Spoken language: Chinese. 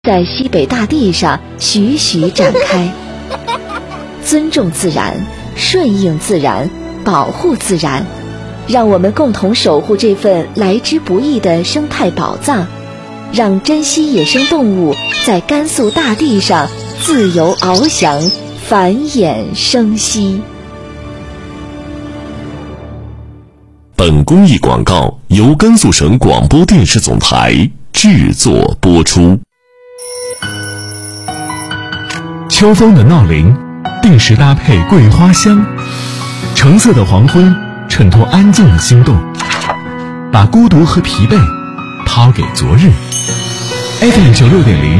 在西北大地上徐徐展开。尊重自然，顺应自然，保护自然，让我们共同守护这份来之不易的生态宝藏，让珍稀野生动物在甘肃大地上自由翱翔，繁衍生息。 本公益广告由甘肃省广播电视总台制作播出。 秋风的闹铃，定时搭配桂花香，橙色的黄昏衬托安静的心动，把孤独和疲惫抛给昨日。FM 96.0